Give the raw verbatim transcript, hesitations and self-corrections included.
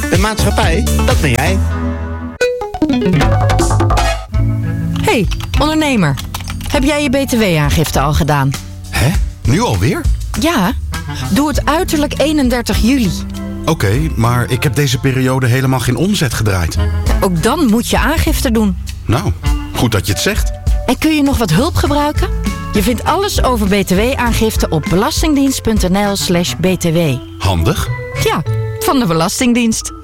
De maatschappij, dat ben jij. Hey, ondernemer. Heb jij je B T W-aangifte al gedaan? Hè? Nu alweer? Ja, doe het uiterlijk eenendertig juli. Oké, okay, maar ik heb deze periode helemaal geen omzet gedraaid. Ook dan moet je aangifte doen. Nou, goed dat je het zegt. En kun je nog wat hulp gebruiken? Je vindt alles over B T W-aangifte op belastingdienst punt n l slash b t w. Handig. Ja, van de Belastingdienst.